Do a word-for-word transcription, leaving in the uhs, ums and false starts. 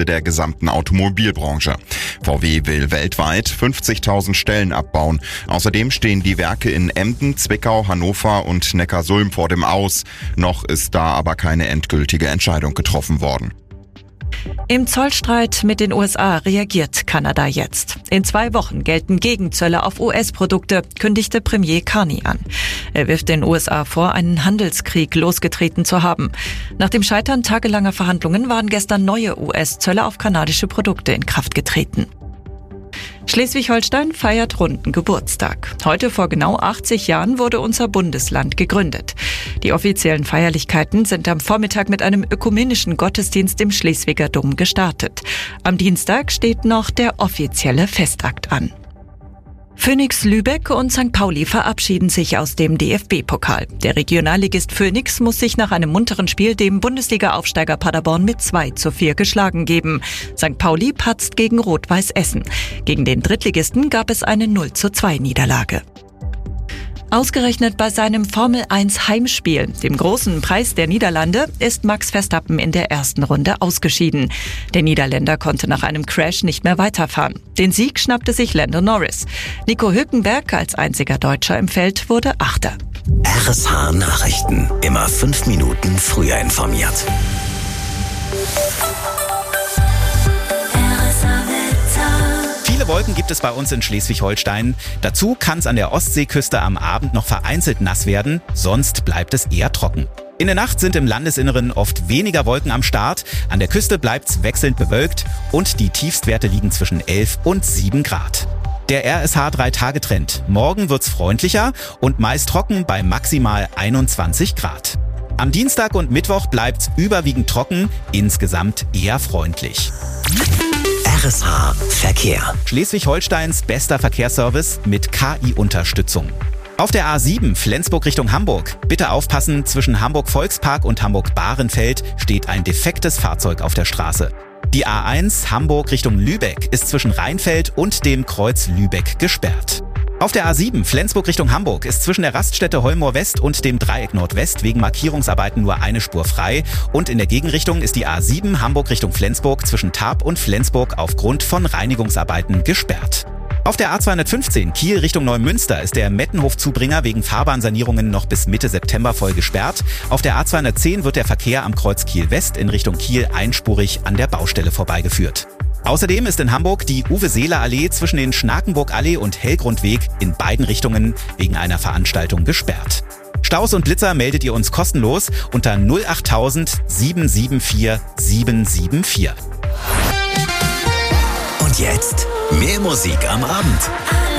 der gesamten Automobilbranche. V W will weltweit fünfzigtausend Stellen abbauen. Außerdem stehen die Werke in Emden, Zwickau, Hannover und Neckarsulm vor dem Aus. Noch ist da aber keine endgültige Entscheidung getroffen worden. Im Zollstreit mit den U S A reagiert Kanada jetzt. In zwei Wochen gelten Gegenzölle auf U S-Produkte, kündigte Premier Carney an. Er wirft den U S A vor, einen Handelskrieg losgetreten zu haben. Nach dem Scheitern tagelanger Verhandlungen waren gestern neue U S-Zölle auf kanadische Produkte in Kraft getreten. Schleswig-Holstein feiert runden Geburtstag. Heute vor genau achtzig Jahren wurde unser Bundesland gegründet. Die offiziellen Feierlichkeiten sind am Vormittag mit einem ökumenischen Gottesdienst im Schleswiger Dom gestartet. Am Dienstag steht noch der offizielle Festakt an. Phönix Lübeck und Sankt Pauli verabschieden sich aus dem D F B-Pokal. Der Regionalligist Phönix muss sich nach einem munteren Spiel dem Bundesliga-Aufsteiger Paderborn mit zwei zu vier geschlagen geben. Sankt Pauli patzt gegen Rot-Weiß Essen. Gegen den Drittligisten gab es eine null zu zwei Niederlage. Ausgerechnet bei seinem Formel eins Heimspiel, dem großen Preis der Niederlande, ist Max Verstappen in der ersten Runde ausgeschieden. Der Niederländer konnte nach einem Crash nicht mehr weiterfahren. Den Sieg schnappte sich Lando Norris. Nico Hülkenberg als einziger Deutscher im Feld wurde Achter. R S H Nachrichten. Immer fünf Minuten früher informiert. Viele Wolken gibt es bei uns in Schleswig-Holstein. Dazu kann es an der Ostseeküste am Abend noch vereinzelt nass werden, sonst bleibt es eher trocken. In der Nacht sind im Landesinneren oft weniger Wolken am Start, an der Küste bleibt es wechselnd bewölkt und die Tiefstwerte liegen zwischen elf und sieben Grad. Der R S H drei Tage Trend. Morgen wird's freundlicher und meist trocken bei maximal einundzwanzig Grad. Am Dienstag und Mittwoch bleibt's überwiegend trocken, insgesamt eher freundlich. R S H Verkehr. Schleswig-Holsteins bester Verkehrsservice mit K I-Unterstützung. Auf der A sieben Flensburg Richtung Hamburg. Bitte aufpassen, zwischen Hamburg-Volkspark und Hamburg-Bahrenfeld steht ein defektes Fahrzeug auf der Straße. Die A eins Hamburg Richtung Lübeck ist zwischen Rheinfeld und dem Kreuz Lübeck gesperrt. Auf der A sieben Flensburg Richtung Hamburg ist zwischen der Raststätte Holmoor West und dem Dreieck Nordwest wegen Markierungsarbeiten nur eine Spur frei und in der Gegenrichtung ist die A sieben Hamburg Richtung Flensburg zwischen Tarp und Flensburg aufgrund von Reinigungsarbeiten gesperrt. Auf der A zweihundertfünfzehn Kiel Richtung Neumünster ist der Mettenhof-Zubringer wegen Fahrbahnsanierungen noch bis Mitte September voll gesperrt. Auf der A zweihundertzehn wird der Verkehr am Kreuz Kiel West in Richtung Kiel einspurig an der Baustelle vorbeigeführt. Außerdem ist in Hamburg die Uwe-Seeler-Allee zwischen den Schnakenburg-Allee und Hellgrundweg in beiden Richtungen wegen einer Veranstaltung gesperrt. Staus und Blitzer meldet ihr uns kostenlos unter null acht tausend sieben sieben vier sieben sieben vier. Und jetzt mehr Musik am Abend.